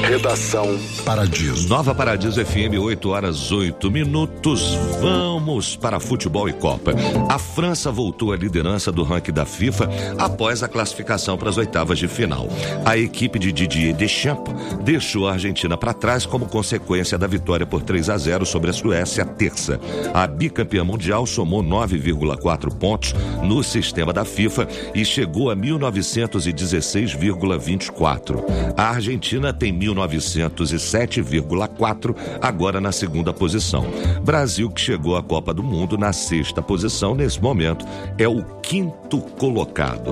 Redação Paradiso. Nova Paradiso FM, 8h08. Vamos para futebol e Copa. A França voltou à liderança do ranking da FIFA após a classificação para as oitavas de final. A equipe de Didier Deschamps deixou a Argentina para trás como consequência da vitória por 3-0 sobre a Suécia terça. A bicampeã mundial somou 9,4 pontos no sistema da FIFA e chegou a 1916,24. A Argentina tem 1907,4, agora na segunda posição. Brasil, que chegou à Copa do Mundo na sexta posição, nesse momento é o quinto colocado.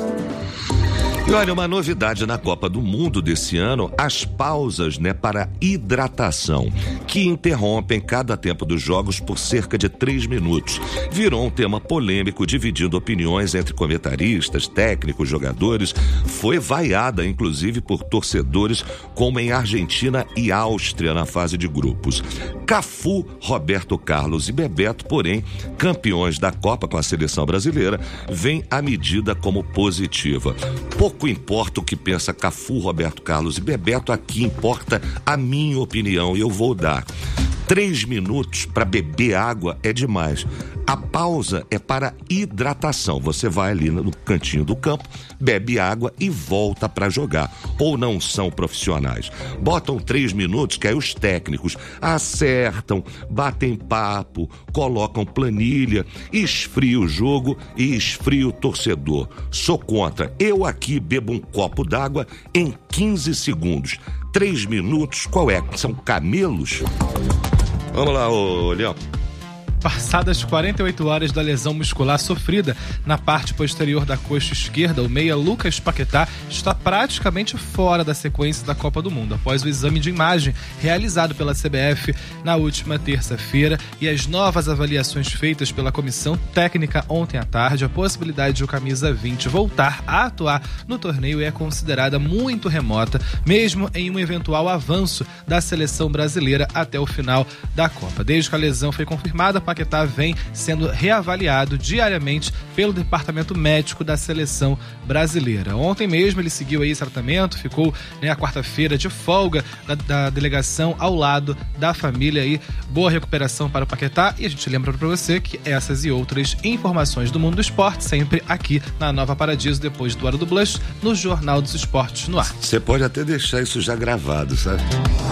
E olha, uma novidade na Copa do Mundo desse ano, as pausas, para hidratação, que interrompem cada tempo dos jogos por cerca de 3 minutos. Virou um tema polêmico, dividindo opiniões entre comentaristas, técnicos, jogadores. Foi vaiada, inclusive, por torcedores, como em Argentina e Áustria na fase de grupos. Cafu, Roberto Carlos e Bebeto, porém, campeões da Copa com a seleção brasileira, veem a medida como positiva. Pouco importa o que pensa Cafu, Roberto Carlos e Bebeto, aqui importa a minha opinião e eu vou dar. 3 minutos para beber água é demais. A pausa é para hidratação. Você vai ali no cantinho do campo, bebe água e volta para jogar. Ou não são profissionais. Botam 3 minutos que aí os técnicos acertam, batem papo, colocam planilha, esfria o jogo e esfria o torcedor. Sou contra. Eu aqui bebo um copo d'água em 15 segundos. 3 minutos, qual é? São camelos? Vamos lá, Leão. Passadas 48 horas da lesão muscular sofrida na parte posterior da coxa esquerda, o meia Lucas Paquetá está praticamente fora da sequência da Copa do Mundo, após o exame de imagem realizado pela CBF na última terça-feira e as novas avaliações feitas pela comissão técnica ontem à tarde. A possibilidade de o camisa 20 voltar a atuar no torneio é considerada muito remota, mesmo em um eventual avanço da seleção brasileira até o final da Copa. Desde que a lesão foi confirmada, Paquetá vem sendo reavaliado diariamente pelo departamento médico da seleção brasileira. Ontem mesmo ele seguiu aí esse tratamento, ficou a quarta-feira de folga da delegação ao lado da família aí. Boa recuperação para o Paquetá e a gente lembra para você que essas e outras informações do mundo do esporte sempre aqui na Nova Paradiso, depois do Hora do Blush, no Jornal dos Esportes no Ar. Você pode até deixar isso já gravado, sabe?